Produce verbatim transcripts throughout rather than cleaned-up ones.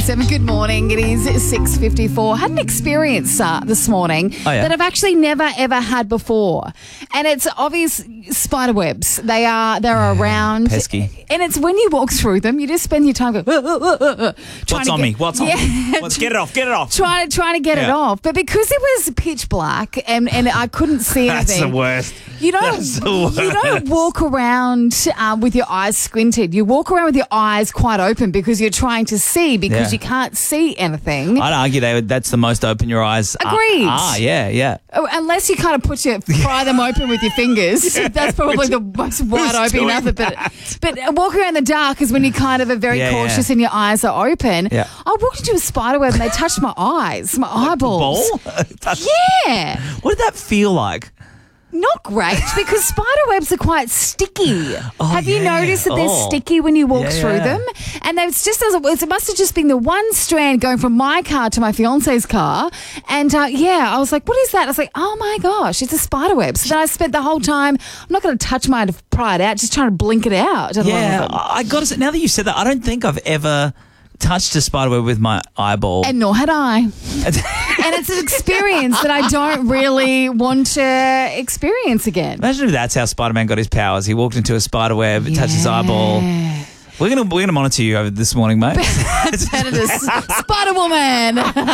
seven. Good morning. It is six fifty-four. Had an experience uh, this morning Oh, yeah? that I've actually never ever had before, and it's obvious spider webs. They are they're around, pesky. and it's when you walk through them, you just spend your time going. Uh, uh, uh, uh, trying What's to on get- me? What's on Yeah. me? Let's get it off. Get it off. Trying trying to get it Yeah. off, but because it was pitch black and and I couldn't see That's anything. the worst. You don't, That's the worst. you don't walk around um, with your eyes squinted. You walk around with your eyes quite open because you're trying to see because Yeah. you can't see anything. I'd argue they would, that's the most open your eyes. are- Agreed. Ah, yeah, yeah. Oh, unless you kind of put your pry them open with your fingers. That's probably the most wide open doing enough. But but walk around in the dark is when you kind of are very Yeah, cautious yeah. and your eyes are open. Yeah. I walked into a spider web and they touched my eyes, my eyeballs. Ball? That's- Yeah. What did that feel like? Not great because spider webs are quite sticky. Oh, have you yeah. noticed that they're Oh. sticky when you walk Yeah, through yeah. them? And it's just as it must have just been the one strand going from my car to my fiance's car. And uh, yeah, I was like, "What is that?" I was like, "Oh my gosh, it's a spider web." So then I spent the whole time. I'm not going to touch mine to pry it out, just trying to blink it out. Yeah, I got to say, now that you said that, I don't think I've ever touched a spider web with my eyeball. And nor had I. And it's an experience that I don't really want to experience again. Imagine if that's how Spider-Man got his powers. He walked into a spider web, it touched his eyeball. We're gonna we're gonna monitor you over this morning, mate. Predators, Spider Woman.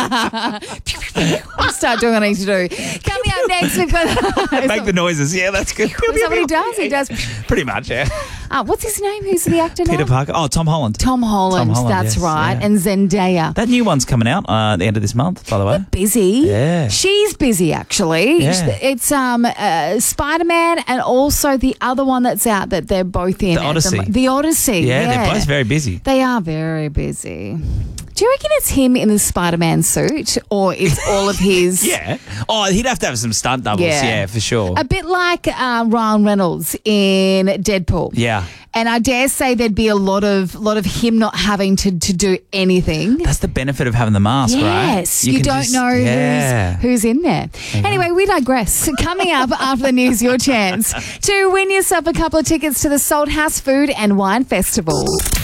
Start doing what I need to do. Coming up next, we've got Make the noises. Yeah, that's good. Is that what he does? He does. Pretty much, yeah. Uh, what's his name? Who's the actor now? Peter Parker. Oh, Tom Holland. Tom Holland. Tom Holland, That's yes, right. yeah. And Zendaya. That new one's coming out uh, at the end of this month, by the way. Busy. Yeah. She's busy, actually. Yeah. It's um uh, Spider-Man and also the other one that's out that they're both in. The at Odyssey. mo- The Odyssey. Yeah, Yeah, they're both very busy. They are very busy. Do you reckon it's him in the Spider-Man suit or it's all of his... Yeah. Oh, he'd have to have some stunt doubles. Yeah. Yeah, for sure. A bit like uh, Ryan Reynolds in Deadpool. Yeah. And I dare say there'd be a lot of lot of him not having to, to do anything. That's the benefit of having the mask, right? Yes, you, can don't just- know yeah. who's, who's in there. Anyway, we digress. Coming up after the news, your chance to win yourself a couple of tickets to the Salt House Food and Wine Festival.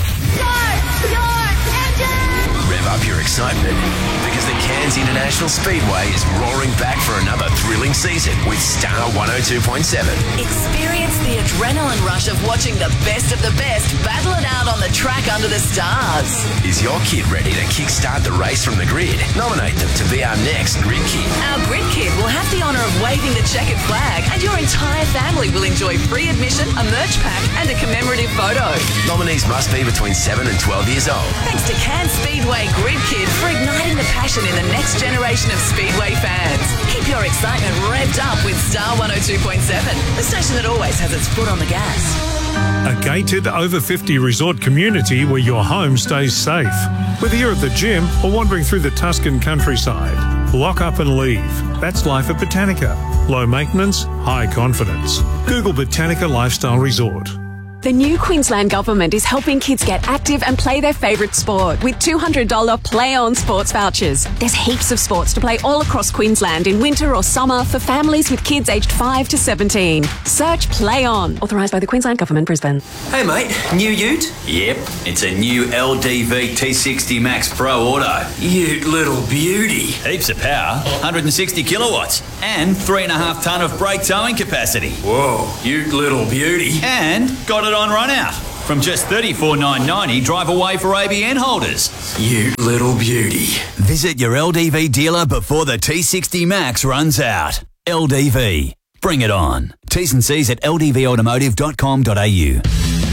Rev up your excitement because the Cairns International Speedway is roaring back for another thrilling season with Star one oh two point seven. Experience the adrenaline rush of watching the best of the best battle it out on the track under the stars. Is your kid ready to kickstart the race from the grid? Nominate them to be our next Grid Kid. Our Grid Kid will have the honour of waving the checkered flag, and your entire family will enjoy free admission, a merch pack, and a commemorative photo. Nominees must be between seven and twelve years old. Thanks to Cairns Speedway Grid Kid for igniting the passion in the next generation of Speedway fans. Keep your excitement revved up with Star one oh two point seven, the station that always has its foot on the gas. A gated over fifty resort community where your home stays safe. Whether you're at the gym or wandering through the Tuscan countryside, lock up and leave. That's life at Botanica. Low maintenance, high confidence. Google Botanica Lifestyle Resort. The new Queensland Government is helping kids get active and play their favourite sport with two hundred dollars Play On sports vouchers. There's heaps of sports to play all across Queensland in winter or summer for families with kids aged five to seventeen. Search Play On. Authorised by the Queensland Government, Brisbane. Hey mate, new ute? Yep, it's a new L D V T sixty Max Pro Auto. Ute little beauty. Heaps of power, one hundred sixty kilowatts, and three and a half tonne of brake towing capacity. Whoa, ute little beauty. And got it on run out. From just thirty-four thousand nine hundred ninety dollars, drive away for A B N holders. You little beauty. Visit your L D V dealer before the T sixty Max runs out. L D V. Bring it on. T's and C's at l d v automotive dot com dot a u.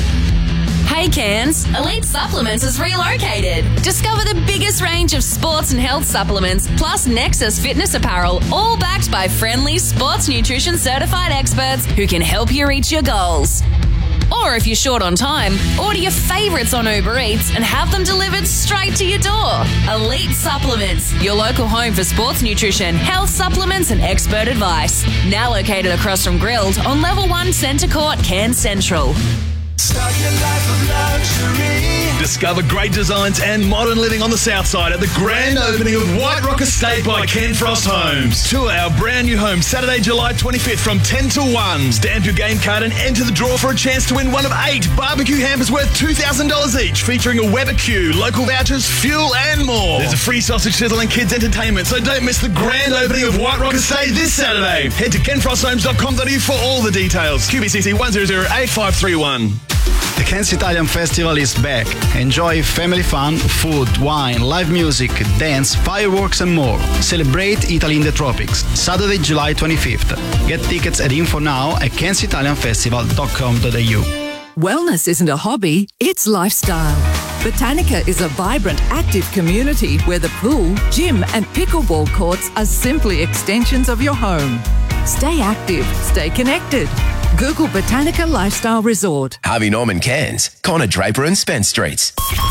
Hey Cairns, Elite Supplements is relocated. Discover the biggest range of sports and health supplements, plus Nexus fitness apparel, all backed by friendly sports nutrition certified experts who can help you reach your goals. Or if you're short on time, order your favourites on Uber Eats and have them delivered straight to your door. Elite Supplements, your local home for sports nutrition, health supplements and expert advice. Now located across from Grilled on Level one Centre Court, Cairns Central. Start your life of luxury. Discover great designs and modern living on the south side at the grand opening of White Rock Estate by Ken Frost Homes. Tour our brand new home Saturday, July twenty-fifth from ten to one. Stamp your game card and enter the draw for a chance to win one of eight barbecue hampers worth two thousand dollars each, featuring a Weber Q, local vouchers, fuel and more. There's a free sausage sizzle and kids entertainment, so don't miss the grand opening of White Rock Estate this Saturday. Head to ken frost homes dot com dot a u for all the details. Q B C C one zero zero eight five three one. The Cairns Italian Festival is back. Enjoy family fun, food, wine, live music, dance, fireworks and more. Celebrate Italy in the tropics. Saturday, July twenty-fifth. Get tickets at info now at cairns italian festival dot com dot a u. Wellness isn't a hobby, it's lifestyle. Botanica is a vibrant, active community where the pool, gym and pickleball courts are simply extensions of your home. Stay active, stay connected. Google Botanica Lifestyle Resort. Harvey Norman Cairns, Connor Draper and Spence Streets.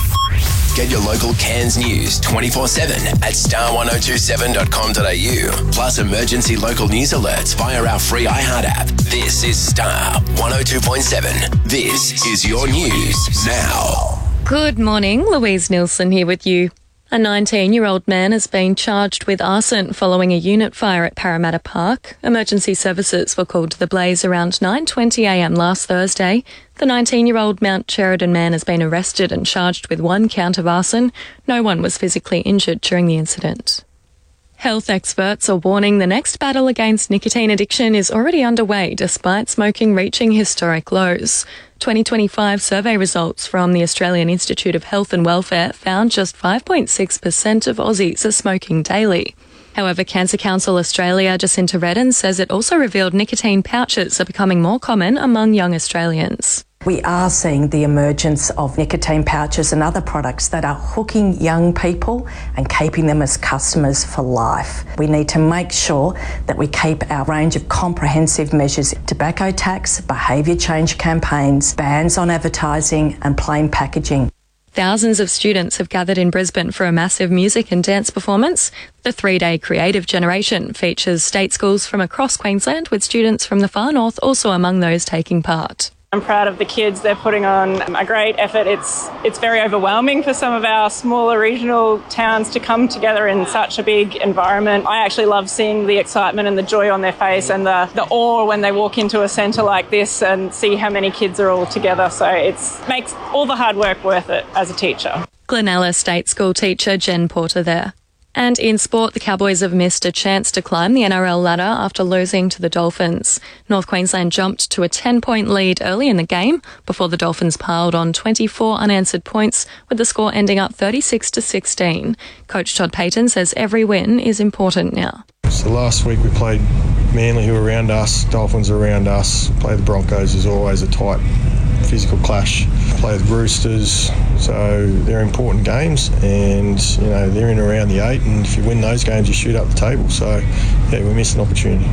Get your local Cairns news twenty-four seven at star ten twenty-seven dot com dot a u. Plus emergency local news alerts via our free iHeart app. This is Star one oh two point seven. This is your news now. Good morning, Louise Nielsen here with you. A nineteen-year-old man has been charged with arson following a unit fire at Parramatta Park. Emergency services were called to the blaze around nine twenty a m last Thursday. The nineteen-year-old Mount Sheridan man has been arrested and charged with one count of arson. No one was physically injured during the incident. Health experts are warning the next battle against nicotine addiction is already underway despite smoking reaching historic lows. twenty twenty-five survey results from the Australian Institute of Health and Welfare found just five point six percent of Aussies are smoking daily. However, Cancer Council Australia Jacinta Redden says it also revealed nicotine pouches are becoming more common among young Australians. We are seeing the emergence of nicotine pouches and other products that are hooking young people and keeping them as customers for life. We need to make sure that we keep our range of comprehensive measures: tobacco tax, behaviour change campaigns, bans on advertising and plain packaging. Thousands of students have gathered in Brisbane for a massive music and dance performance. The three-day Creative Generation features state schools from across Queensland, with students from the far north also among those taking part. I'm proud of the kids. They're putting on a great effort. It's it's very overwhelming for some of our smaller regional towns to come together in such a big environment. I actually love seeing the excitement and the joy on their face and the, the awe when they walk into a centre like this and see how many kids are all together. So it makes all the hard work worth it as a teacher. Glenella State School teacher Jen Porter there. And in sport, the Cowboys have missed a chance to climb the N R L ladder after losing to the Dolphins. North Queensland jumped to a ten-point lead early in the game before the Dolphins piled on twenty-four unanswered points, with the score ending up thirty-six to sixteen. Coach Todd Payton says every win is important now. So last week we played Manly, who were around us, Dolphins are around us. Play the Broncos is always a tight physical clash. Play the Roosters, so they're important games, and you know they're in around the eight, and if you win those games you shoot up the table, so yeah, we missed an opportunity.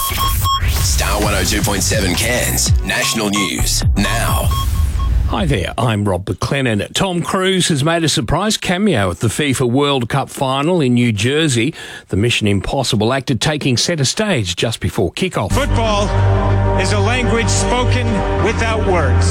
Star one oh two point seven Cairns, national news now. Hi there, I'm Rob McLennan. Tom Cruise has made a surprise cameo at the FIFA World Cup final in New Jersey. The Mission Impossible actor taking centre stage just before kickoff. Football is a language spoken without words,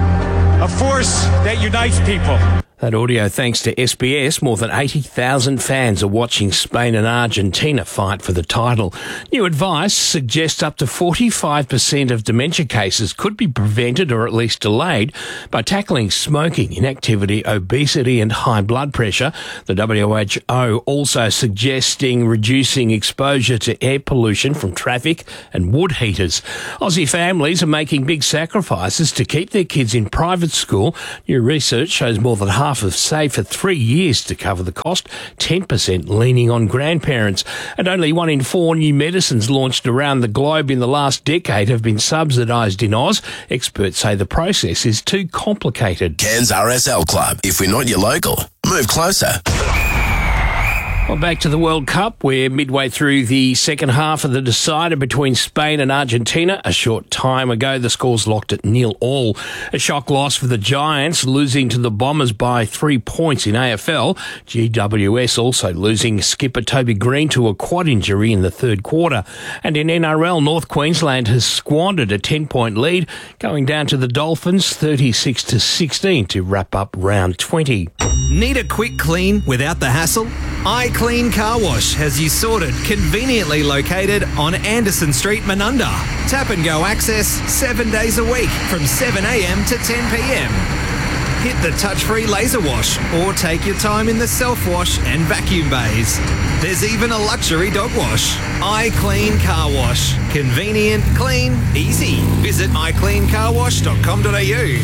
a force that unites people. That audio thanks to S B S. More than eighty thousand fans are watching Spain and Argentina fight for the title. New advice suggests up to forty-five percent of dementia cases could be prevented or at least delayed by tackling smoking, inactivity, obesity and high blood pressure. The W H O also suggesting reducing exposure to air pollution from traffic and wood heaters. Aussie families are making big sacrifices to keep their kids in private school. New research shows more than half have saved for three years to cover the cost, ten percent leaning on grandparents. And only one in four new medicines launched around the globe in the last decade have been subsidised in Oz. Experts say the process is too complicated. Cairns R S L Club. If we're not your local, move closer. Well, back to the World Cup. We're midway through the second half of the decider between Spain and Argentina. A short time ago, the score's locked at nil all. A shock loss for the Giants, losing to the Bombers by three points in A F L. G W S also losing skipper Toby Green to a quad injury in the third quarter. And in N R L, North Queensland has squandered a ten-point lead, going down to the Dolphins thirty-six to sixteen to wrap up round twenty. Need a quick clean without the hassle? iClean Car Wash has you sorted, conveniently located on Anderson Street, Manunda. Tap and go access seven days a week from seven a m to ten p m. Hit the touch-free laser wash or take your time in the self-wash and vacuum bays. There's even a luxury dog wash. iClean Car Wash. Convenient, clean, easy. Visit i clean car wash dot com dot a u.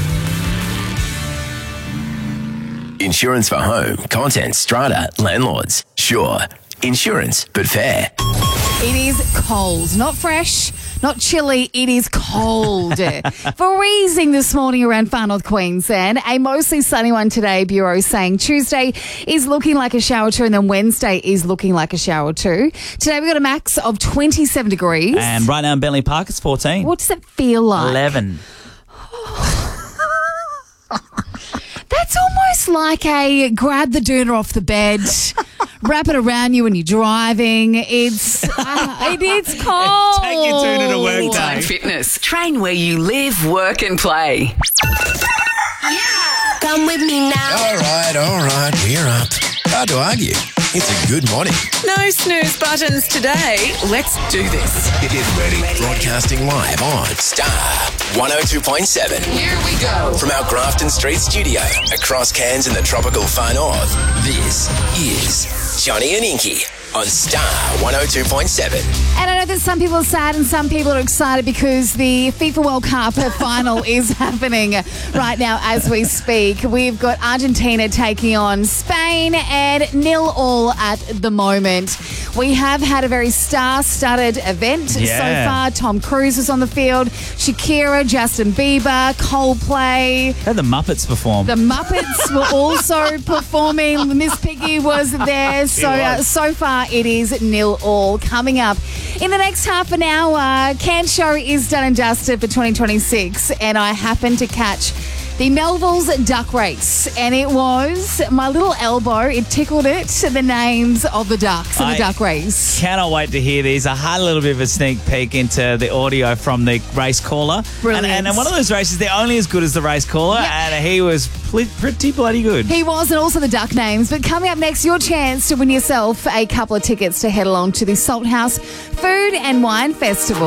Insurance for home, contents, strata, landlords. Sure. Insurance, but fair. It is cold, not fresh, not chilly. It is cold. Freezing this morning around Far North Queensland. A mostly sunny one today, Bureau saying Tuesday is looking like a shower too, and then Wednesday is looking like a shower too. Today we've got a max of twenty-seven degrees. And right now in Bentley Park, it's fourteen. What does it feel like? eleven. That's almost like a grab the doona off the bed, wrap it around you when you're driving. It's uh, it is cold. Take your doona to work Anytime day. Fitness. Train where you live, work and play. Come with me now. All right, all right, we're up. Hard to argue. It's a good morning. No snooze buttons today. Let's do this. Get ready. Broadcasting live on Star one oh two point seven. Here we go. From our Grafton Street studio across Cairns in the tropical far north, this is Johnny and Inky on Star one oh two point seven. And I know that some people are sad and some people are excited because the FIFA World Cup final is happening right now as we speak. We've got Argentina taking on Spain and nil all at the moment. We have had a very star-studded event Yeah. so far. Tom Cruise was on the field, Shakira, Justin Bieber, Coldplay. Had the Muppets perform. The Muppets were also performing. Miss Piggy was there. So uh, so far it is nil all. Coming up in the next half an hour, Cairns Show is done and dusted for twenty twenty-six, and I happened to catch the Melville's duck race, and it was my little elbow. It tickled it. The names of the ducks in the I duck race. Cannot wait to hear these. I had a little bit of a sneak peek into the audio from the race caller. Brilliant. And, and one of those races, they're only as good as the race caller, and he was pl- pretty bloody good. He was, and also the duck names. But coming up next, your chance to win yourself a couple of tickets to head along to the Salt House Food and Wine Festival.